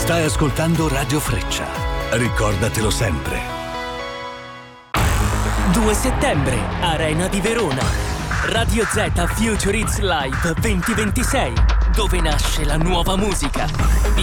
Stai ascoltando Radio Freccia. Ricordatelo sempre. 2 settembre, Arena di Verona. Radio Z Future Hits Live 2026, dove nasce la nuova musica.